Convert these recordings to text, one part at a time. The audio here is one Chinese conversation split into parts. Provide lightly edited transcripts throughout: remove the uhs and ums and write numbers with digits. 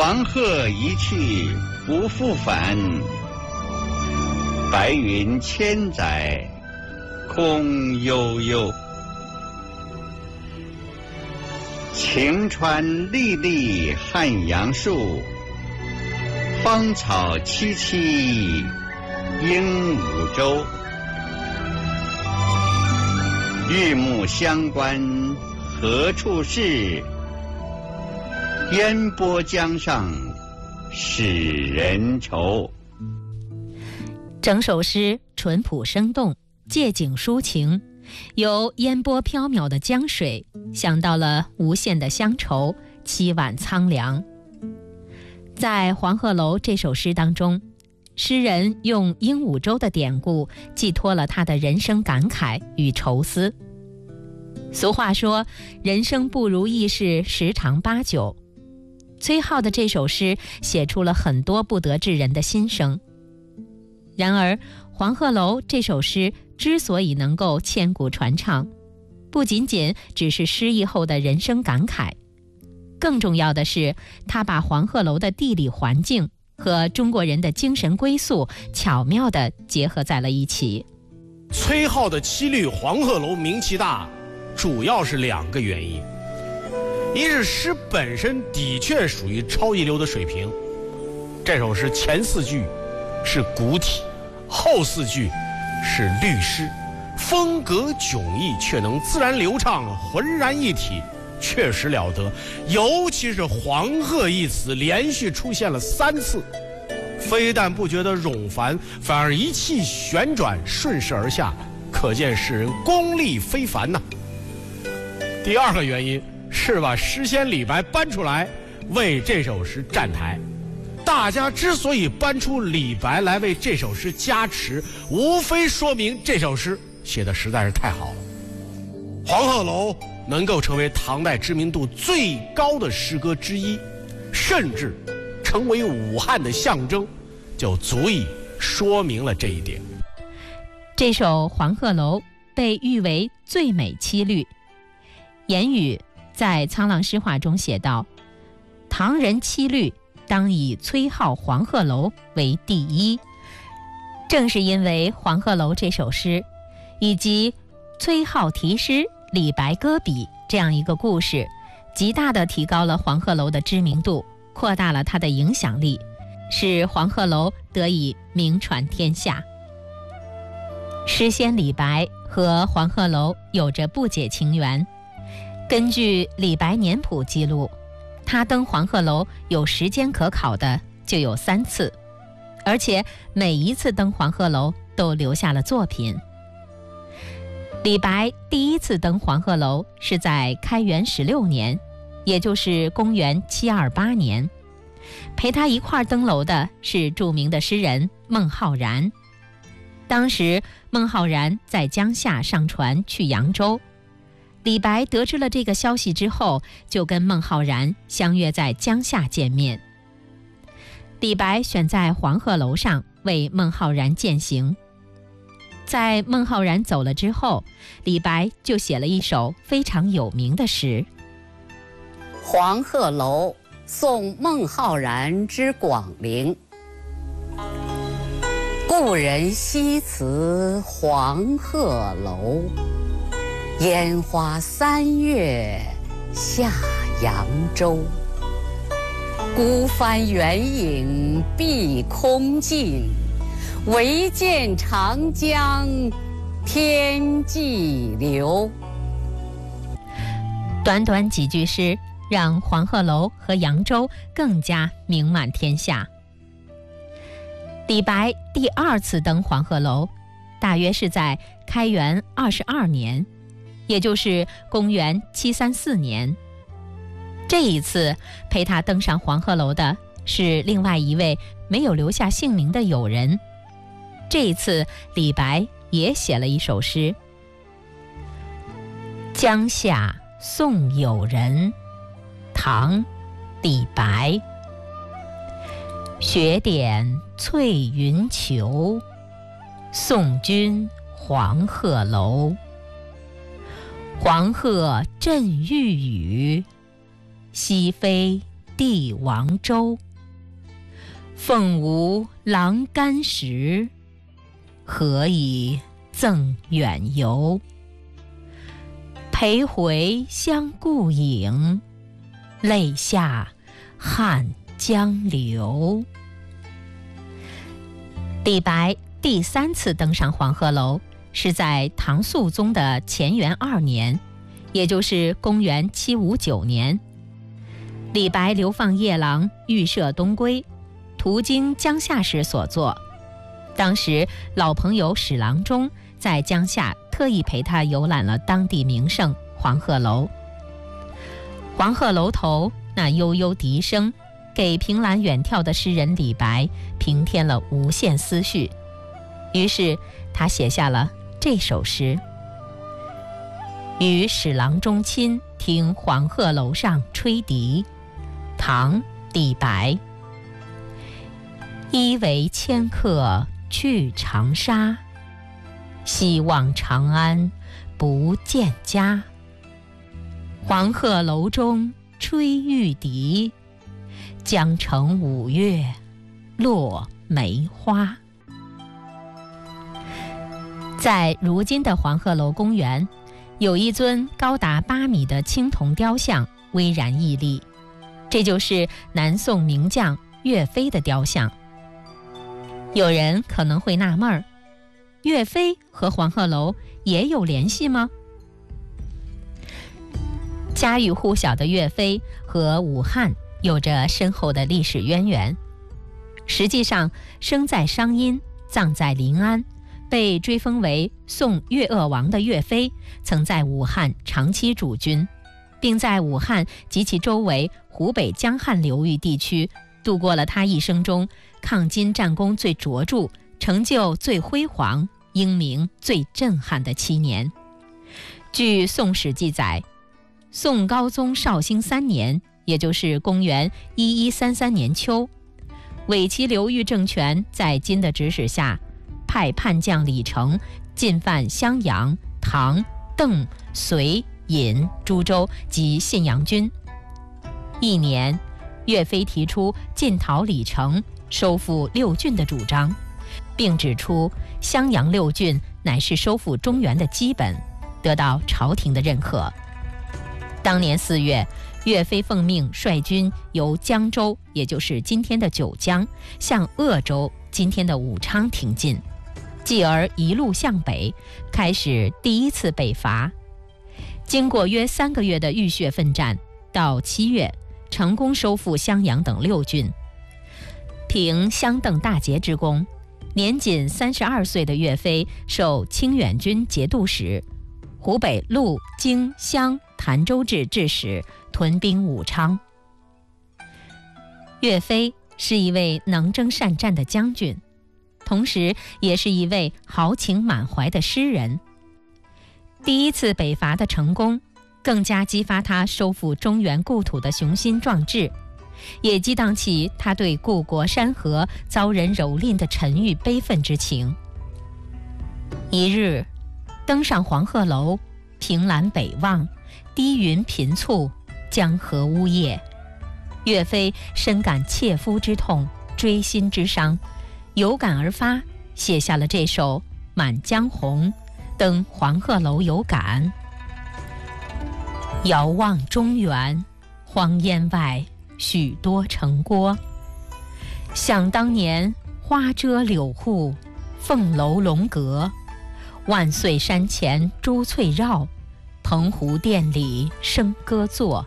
黄鹤一去不复返，白云千载空悠悠。晴川历历汉阳树，芳草萋萋鹦鹉洲。玉木相关何处是？烟波江上使人愁。 整首诗淳朴生动，借景抒情，由烟波缥缈的江水想到了无限的乡愁，凄婉苍凉。在《黄鹤楼》这首诗当中，诗人用鹦鹉洲的典故寄托了他的人生感慨与愁思。俗话说，人生不如意事十常八九。崔颢的这首诗写出了很多不得志人的心声。然而，《黄鹤楼》这首诗之所以能够千古传唱，不仅仅只是诗意后的人生感慨，更重要的是，他把黄鹤楼的地理环境和中国人的精神归宿巧妙地结合在了一起。 崔颢的七律《黄鹤楼》名气大，主要是两个原因。一是诗本身的确属于超一流的水平，这首诗前4句是古体，后4句是律诗，风格迥异却能自然流畅，浑然一体，确实了得。尤其是黄鹤一词连续出现了3次，非但不觉得冗繁，反而一气旋转，顺势而下，可见诗人功力非凡呐。第二个原因是把诗仙李白搬出来为这首诗站台。大家之所以搬出李白来为这首诗加持，无非说明这首诗写得实在是太好了。黄鹤楼能够成为唐代知名度最高的诗歌之一，甚至成为武汉的象征，就足以说明了这一点。 这首《黄鹤楼》被誉为最美七律。言语在《沧浪诗话》中写道：唐人七律当以崔颢《黄鹤楼》为第一。正是因为《黄鹤楼》这首诗，以及崔颢题诗、李白歌笔这样一个故事，极大地提高了黄鹤楼的知名度，扩大了它的影响力，使黄鹤楼得以名传天下。诗仙李白和黄鹤楼有着不解情缘。根据李白年谱记录，他登黄鹤楼有时间可考的就有3次，而且每一次登黄鹤楼都留下了作品。李白第一次登黄鹤楼是在开元16年，也就是公元728年。陪他一块登楼的是著名的诗人孟浩然。当时孟浩然在江夏上船去扬州，李白得知了这个消息之后，就跟孟浩然相约在江夏见面。李白选在黄鹤楼上为孟浩然饯行。在孟浩然走了之后，李白就写了一首非常有名的诗 《黄鹤楼》，送孟浩然之广陵。故人西辞黄鹤楼，烟花3月下扬州。孤帆远影碧空尽，唯见长江天际流。 短短几句诗，让黄鹤楼和扬州更加名满天下。李白第2次登黄鹤楼，大约是在开元22年，也就是公元734年。这一次陪他登上黄鹤楼的是另外一位没有留下姓名的友人。这一次李白也写了一首诗：江夏送友人，唐·李白。雪点翠云裘，送君黄鹤楼。黄鹤振玉宇，西飞帝王州。凤无郎干时，何以赠远游？陪回乡故影，泪下汉江流。李白第3次登上黄鹤楼，是在唐肃宗的乾元2年，也就是公元759年。李白流放夜郎，预设东归，途经江夏时所作。当时老朋友史郎中在江夏特意陪他游览了当地名胜黄鹤楼。黄鹤楼头那悠悠笛声，给凭栏远眺的诗人李白平添了无限思绪，于是他写下了这首诗：与史郎中亲，听黄鹤楼上吹笛。唐·李白。一为迁客去长沙，西望长安不见家。黄鹤楼中吹玉笛，江城5月落梅花。在如今的黄鹤楼公园，有一尊高达8米的青铜雕像巍然屹立，这就是南宋名将岳飞的雕像。有人可能会纳闷儿，岳飞和黄鹤楼也有联系吗？家喻户晓的岳飞和武汉有着深厚的历史渊源。实际上，生在商阴，葬在临安，被追封为宋岳鄂王的岳飞，曾在武汉长期驻军，并在武汉及其周围湖北江汉流域地区度过了他一生中抗金战功最卓著、成就最辉煌、英名最震撼的7年。据《宋史》记载，宋高宗绍兴3年，也就是公元1133年秋，伪齐流域政权在金的指使下，派叛将李成进犯襄阳、唐、邓、隋、尹、株洲及信阳军。1年，岳飞提出进讨李成、收复6郡的主张，并指出襄阳6郡乃是收复中原的基本，得到朝廷的认可。当年4月，岳飞奉命率军由江州，也就是今天的九江，向鄂州，今天的武昌挺进，继而一路向北，开始第1次北伐。经过约3个月的浴血奋战，到7月成功收复襄阳等6郡。凭襄邓大捷之功，年仅32岁的岳飞授清远军节度使、湖北陆、荆、襄、潭州治治使，屯兵武昌。岳飞是一位能征善战的将军，同时也是一位豪情满怀的诗人。第1次北伐的成功，更加激发他收复中原故土的雄心壮志，也激荡起他对故国山河遭人蹂躏的沉郁悲愤之情。一日，登上黄鹤楼，凭栏北望，低云频簇，江河呜咽。岳飞深感切肤之痛，锥心之伤，有感而发，写下了这首《满江红·登黄鹤楼有感》。遥望中原，荒烟外许多城郭。想当年，花遮柳户，凤楼龙阁。万岁山前珠翠绕，澎湖殿里笙歌作。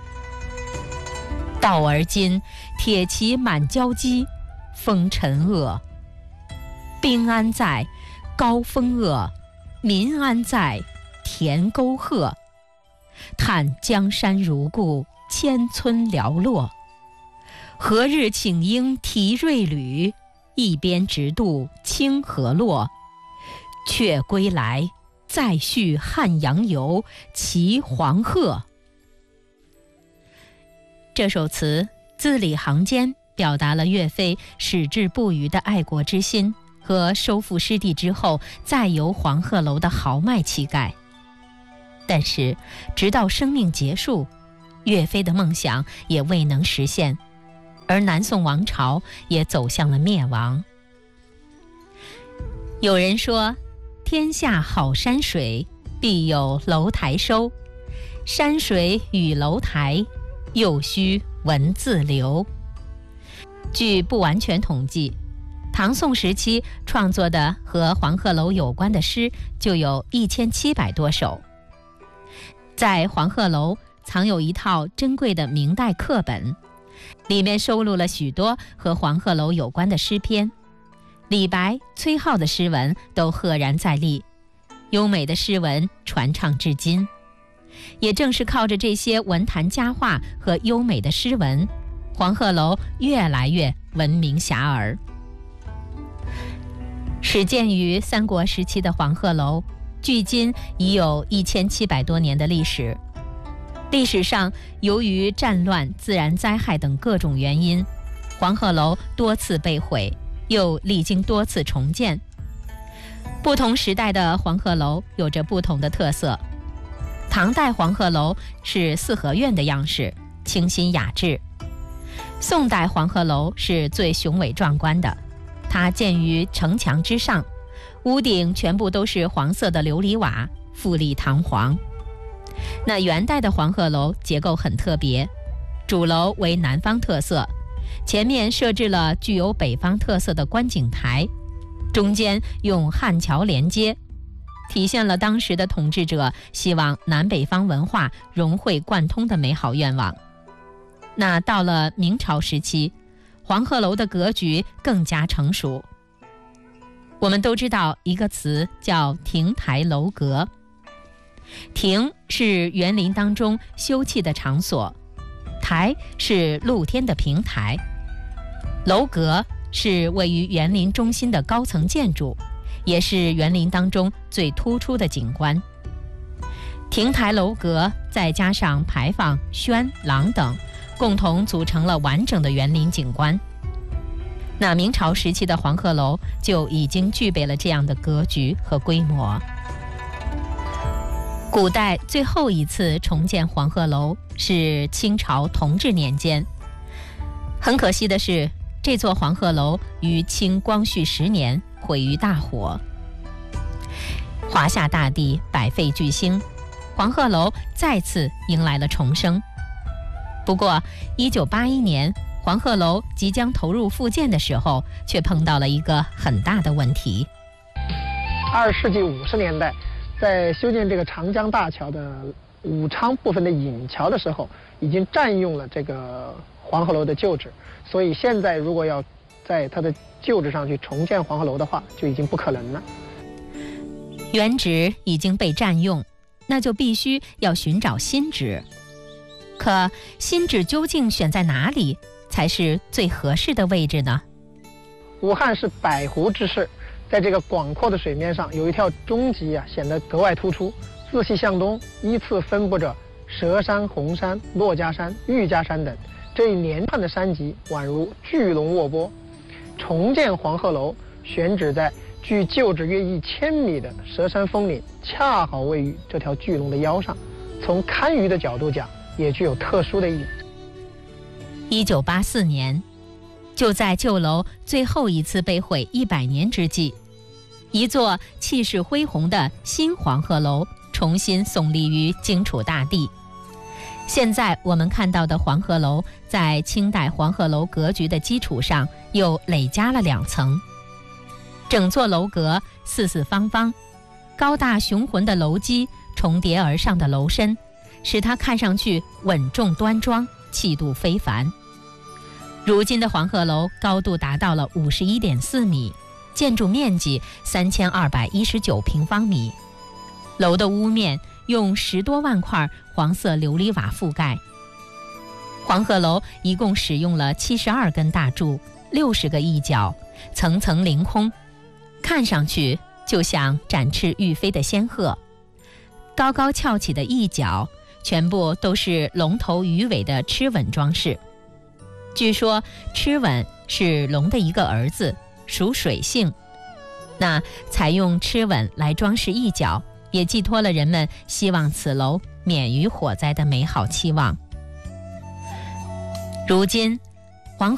到而今，铁骑满交击，风尘恶。兵安在，高风恶；民安在，田沟壑。叹江山如故，千村寥落。何日请缨提锐旅，一边直渡清河洛。却归来，再续汉阳游，骑黄鹤。这首词字里行间表达了岳飞矢志不渝的爱国之心和收复失地之后再游黄鹤楼的豪迈气概。但是直到生命结束， 岳飞的梦想也未能实现，而南宋王朝也走向了灭亡。有人说，天下好山水，必有楼台收。山水与楼台，又须文字流。据不完全统计，唐宋时期创作的和黄鹤楼有关的诗就有1700多首。在黄鹤楼藏有一套珍贵的明代课本，里面收录了许多和黄鹤楼有关的诗篇。李白、崔颢的诗文都赫然在立，优美的诗文传唱至今。也正是靠着这些文坛佳话和优美的诗文，黄鹤楼越来越闻名遐迩。始建于三国时期的黄鹤楼，距今已有1700多年的历史。历史上，由于战乱、自然灾害等各种原因，黄鹤楼多次被毁，又历经多次重建。不同时代的黄鹤楼有着不同的特色。唐代黄鹤楼是四合院的样式，清新雅致。宋代黄鹤楼是最雄伟壮观的，它建于城墙之上，屋顶全部都是黄色的琉璃瓦，富丽堂皇。那元代的黄鹤楼结构很特别，主楼为南方特色，前面设置了具有北方特色的观景台，中间用汉桥连接，体现了当时的统治者希望南北方文化融会贯通的美好愿望。那到了明朝时期，黄鹤楼的格局更加成熟。我们都知道一个词叫亭台楼阁。亭是园林当中休憩的场所，台是露天的平台，楼阁是位于园林中心的高层建筑，也是园林当中最突出的景观。亭台楼阁再加上牌坊、轩、廊等，共同组成了完整的园林景观。那明朝时期的黄鹤楼就已经具备了这样的格局和规模。古代最后一次重建黄鹤楼是清朝同治年间。很可惜的是，这座黄鹤楼于清光绪10年毁于大火。华夏大地百废俱兴，黄鹤楼再次迎来了重生。不过1981年黄鹤楼即将投入复建的时候，却碰到了一个很大的问题。 20世纪50年代，在修建这个长江大桥的武昌部分的引桥的时候，已经占用了这个黄鹤楼的旧址，所以现在如果要在它的旧址上去重建黄鹤楼的话，就已经不可能了。 原址已经被占用，那就必须要寻找新址。可新址究竟选在哪里才是最合适的位置呢？ 武汉是百湖之市，在这个广阔的水面上有一条中脊显得格外突出。自西向东依次分布着佘山、红山、珞珈山、玉珈山等，这一连串的山脊宛如巨龙卧波。重建黄鹤楼选址在距旧址约1000米的佘山峰岭，恰好位于这条巨龙的腰上，从堪舆的角度讲，也具有特殊的意义。 1984年，就在旧楼最后一次被毁100年之际，一座气势恢宏的新黄鹤楼重新耸立于荆楚大地。现在我们看到的黄鹤楼，在清代黄鹤楼格局的基础上又累加了2层。整座楼阁四四方方，高大雄浑的楼基，重叠而上的楼身，使它看上去稳重端庄，气度非凡。如今的黄鹤楼高度达到了51.4米，建筑面积3219平方米，楼的屋面用10多万块黄色琉璃瓦覆盖。黄鹤楼一共使用了72根大柱，60个翼角，层层凌空，看上去就像展翅欲飞的仙鹤。高高翘起的翼角全部都是龙头鱼尾的螭吻装饰。据说螭吻是龙的一个儿子，属水性。那采用螭吻来装饰翼角，也寄托了人们希望此楼免于火灾的美好期望。 如今